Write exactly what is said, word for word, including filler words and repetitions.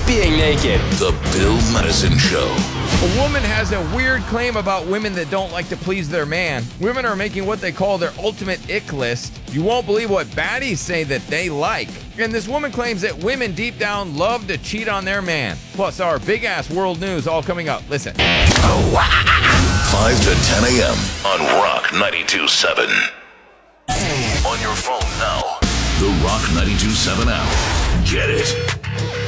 being naked. The Bill Madison Show. A woman has a weird claim about women that don't like to please their man. Women are making what they call their ultimate ick list. You won't believe what baddies say that they like. And this woman claims that women deep down love to cheat on their man. Plus our big-ass world news all coming up. Listen. five to ten a.m. on Rock ninety-two point seven. On your phone now. The Rock ninety-two point seven app. Get it.